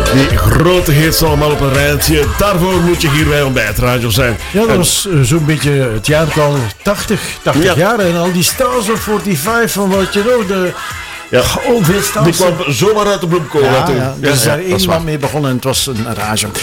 Die grote hits allemaal op een rijtje. Daarvoor moet je hier bij Ontbijt Radio zijn. Ja, dat was zo'n beetje het jaartal 80 jaar. En al die Stars of 45 van wat je nou, de... Ja, hoeveel Stars. die kwam zomaar uit de bloemkool. Ja, er is daar één iemand mee begonnen en het was een rage.